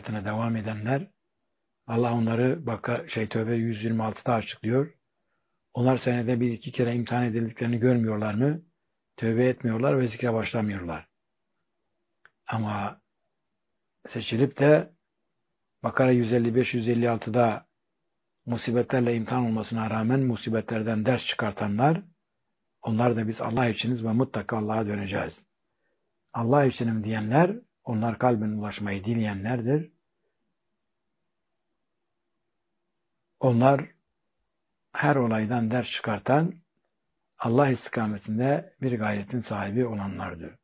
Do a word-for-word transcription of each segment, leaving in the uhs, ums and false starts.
hayatına devam edenler, Allah onları baka, şey Tövbe yüz yirmi altıda açıklıyor. Onlar senede bir iki kere imtihan edildiklerini görmüyorlar mı? Tövbe etmiyorlar ve zikre başlamıyorlar. Ama seçilip de Bakara yüz elli beş yüz elli altıda musibetlerle imtihan olmasına rağmen musibetlerden ders çıkartanlar, onlar da biz Allah içiniz ve mutlaka Allah'a döneceğiz. Allah içinim diyenler, onlar kalben ulaşmayı dileyenlerdir. Onlar her olaydan ders çıkartan, Allah istikametinde bir gayretin sahibi olanlardır.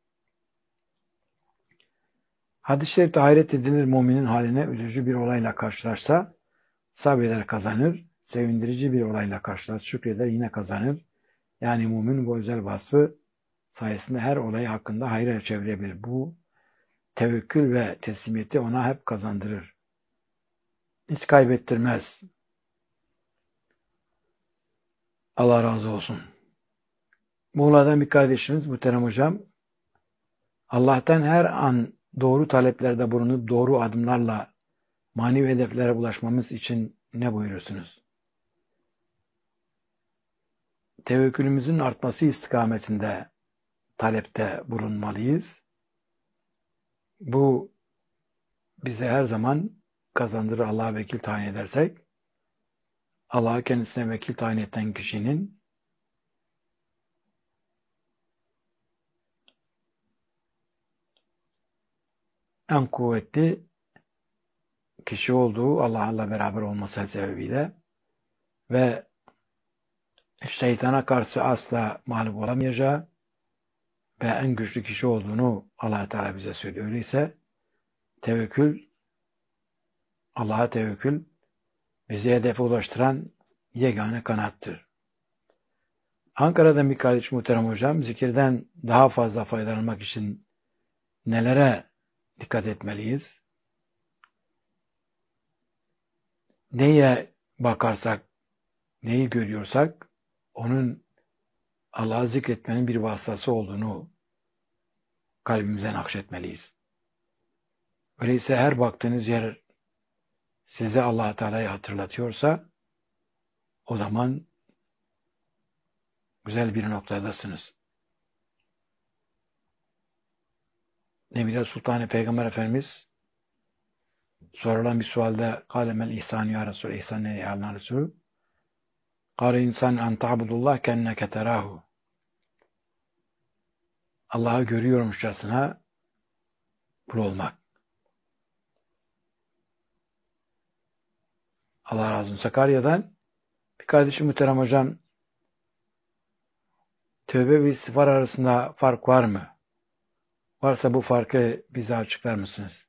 Hadis-i şerifte hayret edilir müminin haline üzücü bir olayla karşılaşsa sabreder kazanır, sevindirici bir olayla karşılaşsa şükreder yine kazanır. Yani mümin bu özel vasfı sayesinde her olay hakkında hayra çevirebilir. Bu tevekkül ve teslimiyeti ona hep kazandırır. Hiç kaybettirmez. Allah razı olsun. Muğla'dan bir kardeşimiz Muhterem Hocam, Allah'tan her an doğru taleplerde bulunup doğru adımlarla manevi hedeflere ulaşmamız için ne buyurursunuz? Tevekkülümüzün artması istikametinde talepte bulunmalıyız. Bu bize her zaman kazandırır Allah'a vekil tayin edersek. Allah'a kendisine vekil tayin eden kişinin en kuvvetli kişi olduğu Allah'la beraber olması sebebiyle ve şeytana karşı asla mağlup olamayacağı ve en güçlü kişi olduğunu Allah Teala bize söylüyor. Öyleyse tevekkül, Allah'a tevekkül bizi hedefe ulaştıran yegane kanattır. Ankara'dan bir kardeş Muhterem Hocam, zikirden daha fazla faydalanmak için nelere dikkat etmeliyiz? Neye bakarsak, neyi görüyorsak, onun Allah'ı zikretmenin bir vasıtası olduğunu kalbimize nakşetmeliyiz. Öyleyse her baktığınız yer size Allah Teala'yı hatırlatıyorsa, o zaman güzel bir noktadasınız. Nebile Sultanı Peygamber Efendimiz sorulan bir sualde kâlemel ihsan ya Resul, ihsan ne ya Allah Resulü? Kâle insan en ta'budullah kenneke terahu. Allah'ı görüyormuşçasına kul olmak. Allah razı olsun. Sakarya'dan bir kardeşim Muhterem Hocam, tövbe ve istiğfar arasında fark var mı? Varsa bu farkı bize açıklar mısınız?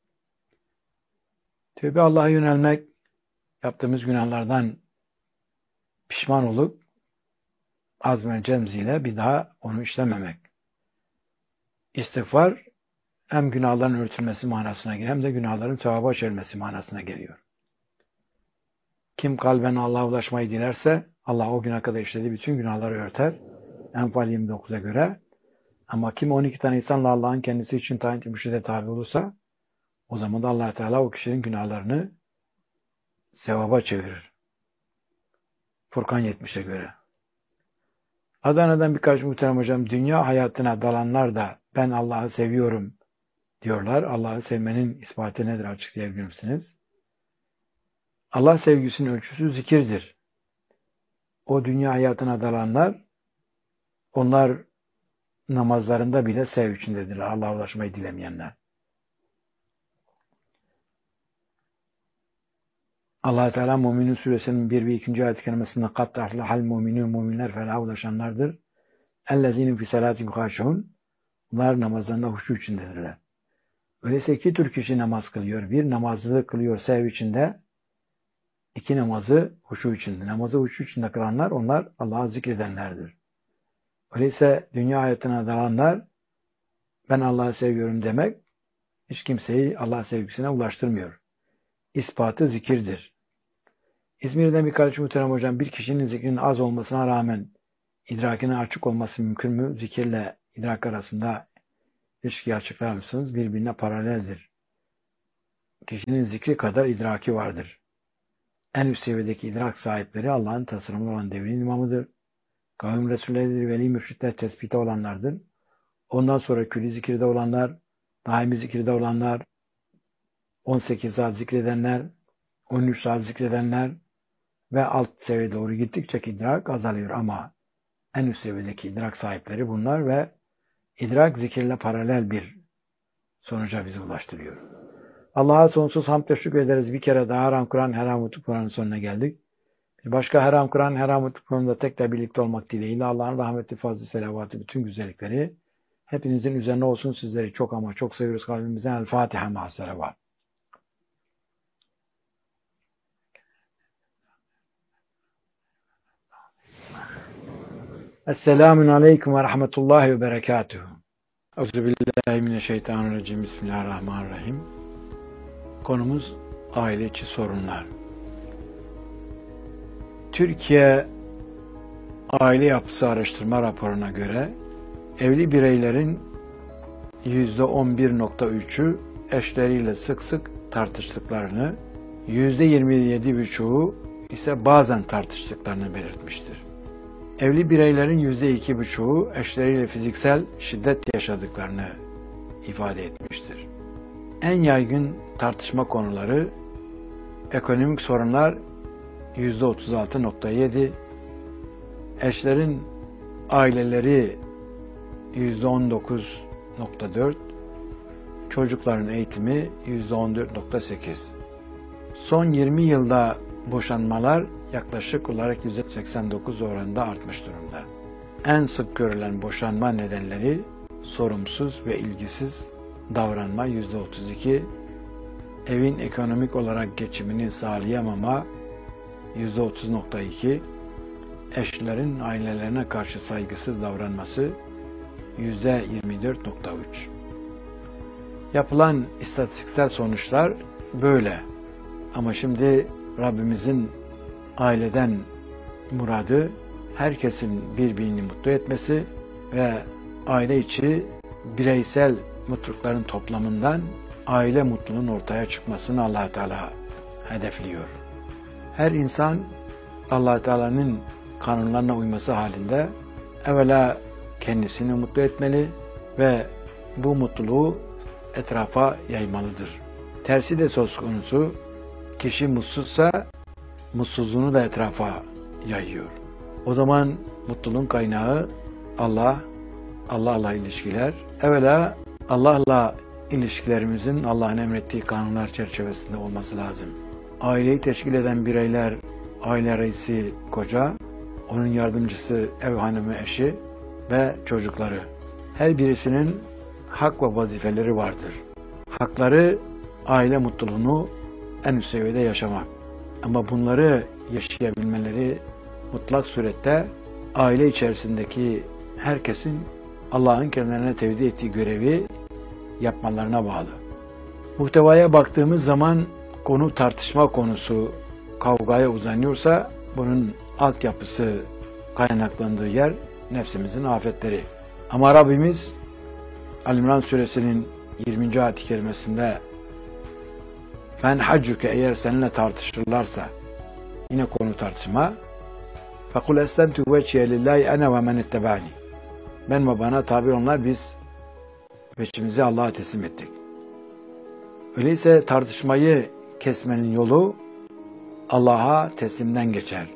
Tövbe Allah'a yönelmek, yaptığımız günahlardan pişman olup azm ve cemziyle bir daha onu işlememek. İstiğfar hem günahların örtülmesi manasına geliyor hem de günahların sevaba çevrilmesi manasına geliyor. Kim kalben Allah'a ulaşmayı dilerse Allah o güne kadar işlediği bütün günahları örter. Enfal yirmi dokuza göre. Ama kim on iki tane insanla Allah'ın kendisi için tayin ettiği mürşide tabi olursa o zaman da Allah Teala o kişinin günahlarını sevaba çevirir. Furkan yetmişe göre. Adana'dan birkaç Muhterem Hocam, dünya hayatına dalanlar da ben Allah'ı seviyorum diyorlar. Allah'ı sevmenin ispatı nedir açıklayabilir misiniz? Allah sevgisinin ölçüsü zikirdir. O dünya hayatına dalanlar, onlar namazlarında bile sev içindedirler. Allah'a ulaşmayı dilemeyenler. Allah Teala Müminun suresinin bir ve ikinci ayet-i kerimesinde kat aflahal mu'minun, müminler felaha ulaşanlardır. Ellezîne fi salâtihim hâşi'ûn. Bunlar namazlarında huşu içindedirler. Öyleyse iki tür kişi namaz kılıyor. Bir, namazı kılıyor sev içinde. İki, namazı huşu içinde. Namazı huşu içinde kılanlar, onlar Allah'ı zikredenlerdir. Öyleyse dünya hayatına dalanlar, ben Allah'ı seviyorum demek, hiç kimseyi Allah sevgisine ulaştırmıyor. İspatı zikirdir. İzmir'den bir kardeşim Muhterem Hocam, bir kişinin zikrinin az olmasına rağmen idrakine açık olması mümkün mü? Zikirle idrak arasında ilişkiyi açıklar mısınız? Birbirine paraleldir. kişinin zikri kadar idraki vardır. En üst seviyedeki idrak sahipleri Allah'ın tasarımı olan devrin imamıdır. Kavim Resulleridir, veli mürşitler tespite olanlardır. Ondan sonra külli zikirde olanlar, daimi zikirde olanlar, on sekiz saat zikredenler, on üç saat zikredenler ve alt seviyeye doğru gittikçe idrak azalıyor ama en üst seviyedeki idrak sahipleri bunlar ve idrak zikirle paralel bir sonuca bizi ulaştırıyor. Allah'a sonsuz hamd ve şükrederiz. Bir kere daha Haram Kur'an, Haram Mutlu Kur'an'ın sonuna geldik. Bir başka Haram Kur'an, Haram Mutlu Kur'an'da tekrar birlikte olmak dileğiyle Allah'ın rahmeti, fazlı, selavatı, bütün güzellikleri hepinizin üzerine olsun. Sizleri çok ama çok seviyoruz kalbimizden. El Fatiha ma'as selavat. Esselamun aleyküm ve rahmetullahi ve berekatuhu. Euzubillahimineşşeytanirracim. Bismillahirrahmanirrahim. Konumuz aile içi sorunlar. Türkiye Aile Yapısı Araştırma Raporu'na göre evli bireylerin yüzde on bir nokta üçü eşleriyle sık sık tartıştıklarını, yüzde yirmi yedi buçuğu ise bazen tartıştıklarını belirtmiştir. Evli bireylerin yüzde iki buçuğu eşleriyle fiziksel şiddet yaşadıklarını ifade etmiştir. En yaygın tartışma konuları ekonomik sorunlar yüzde otuz altı nokta yedi, eşlerin aileleri yüzde on dokuz nokta dört, çocukların eğitimi yüzde on dört nokta sekiz. Son yirmi yılda boşanmalar yaklaşık olarak yüzde seksen dokuz oranında artmış durumda. En sık görülen boşanma nedenleri sorumsuz ve ilgisiz davranma yüzde otuz iki, evin ekonomik olarak geçimini sağlayamama yüzde otuz nokta iki, eşlerin ailelerine karşı saygısız davranması yüzde yirmi dört nokta üç. Yapılan istatistiksel sonuçlar böyle. Ama şimdi Rabbimizin aileden muradı herkesin birbirini mutlu etmesi ve aile içi bireysel mutlulukların toplamından aile mutluluğunun ortaya çıkmasını Allah Teala hedefliyor. Her insan Allah Teala'nın kanunlarına uyması halinde evvela kendisini mutlu etmeli ve bu mutluluğu etrafa yaymalıdır. Tersi de söz konusu, kişi mutsuzsa mutsuzluğunu da etrafa yayıyor. O zaman mutluluğun kaynağı Allah, Allah'la ilişkiler. Evvela Allah'la ilişkilerimizin Allah'ın emrettiği kanunlar çerçevesinde olması lazım. Aileyi teşkil eden bireyler, aile reisi koca, onun yardımcısı ev hanımı eşi ve çocukları. Her birisinin hak ve vazifeleri vardır. Hakları aile mutluluğunu en üst seviyede yaşamak. Ama bunları yaşayabilmeleri mutlak surette aile içerisindeki herkesin Allah'ın kendilerine tevdi ettiği görevi yapmalarına bağlı. Muhtevaya baktığımız zaman konu tartışma konusu kavgaya uzanıyorsa bunun altyapısı kaynaklandığı yer nefsimizin afetleri. Ama Rabbimiz Ali-İmran suresinin yirminci ayet-i kerimesinde "Fen haccuke" eğer seninle tartışırlarsa, yine konu tartışma, "Fekul eslemtu vecihe lillahi ene ve men ettebani." Ben ve bana tabi onlar biz veçimizi Allah'a teslim ettik. Öyleyse tartışmayı kesmenin yolu Allah'a teslimden geçer.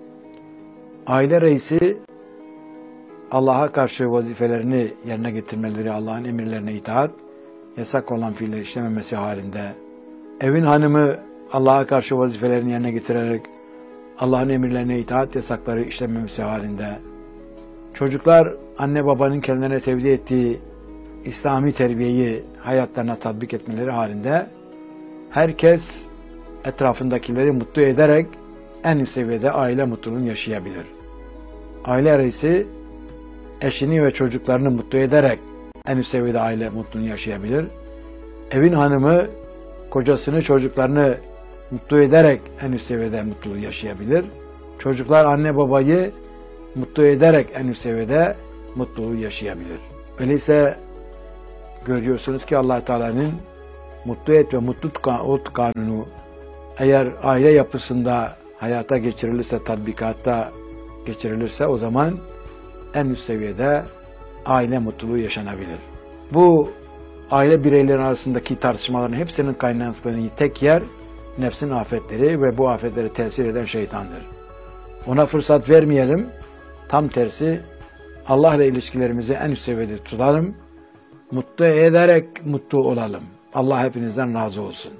Aile reisi Allah'a karşı vazifelerini yerine getirmeleri, Allah'ın emirlerine itaat, yasak olan fiiller işlememesi halinde, evin hanımı Allah'a karşı vazifelerini yerine getirerek Allah'ın emirlerine itaat, yasakları işlememesi halinde, çocuklar anne babanın kendilerine tevdi ettiği İslami terbiyeyi hayatlarına tatbik etmeleri halinde herkes etrafındakileri mutlu ederek en üst seviyede aile mutluluğunu yaşayabilir. Aile reisi eşini ve çocuklarını mutlu ederek en üst seviyede aile mutluluğunu yaşayabilir. Evin hanımı kocasını, çocuklarını mutlu ederek en üst seviyede mutluluğu yaşayabilir. Çocuklar anne babayı mutlu ederek en üst seviyede mutluluğu yaşayabilir. Öyleyse görüyorsunuz ki Allah Teala'nın mutlu et ve mutlu ot kanunu eğer aile yapısında hayata geçirilirse, tatbikatta geçirilirse o zaman en üst seviyede aile mutluluğu yaşanabilir. Bu aile bireyleri arasındaki tartışmaların hepsinin kaynaklandığı tek yer nefsin afetleri ve bu afetlere tesir eden şeytandır. Ona fırsat vermeyelim. Tam tersi Allah ile ilişkilerimizi en üst seviyede tutalım. Mutlu ederek mutlu olalım. Allah hepinizden razı olsun.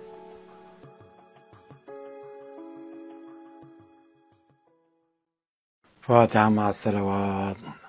Fatiha ma'as salavat.